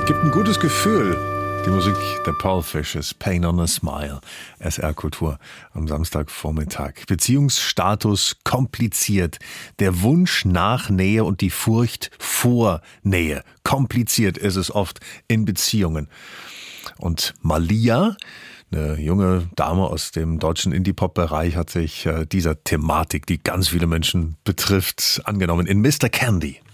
Gibt ein gutes Gefühl. Die Musik der Pearl Fishes, Pain on a Smile, SR Kultur am Samstagvormittag. Beziehungsstatus kompliziert. Der Wunsch nach Nähe und die Furcht vor Nähe. Kompliziert ist es oft in Beziehungen. Und Malia, eine junge Dame aus dem deutschen Indie-Pop-Bereich, hat sich dieser Thematik, die ganz viele Menschen betrifft, angenommen in Mr. Candy.